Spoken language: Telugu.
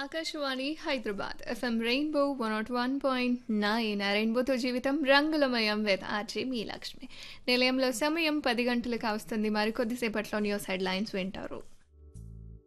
ఆకాశవాణి హైదరాబాద్ ఎఫ్ఎం రెయిన్బో 101.9 రెయిన్బోతో జీవితం రంగులమయం విత్ ఆర్జే మీ లక్ష్మి. నిలయంలో సమయం 10 గంటలు కావస్తుంది. మరికొద్దిసేపట్లో న్యూస్ హెడ్లైన్స్ వింటారు.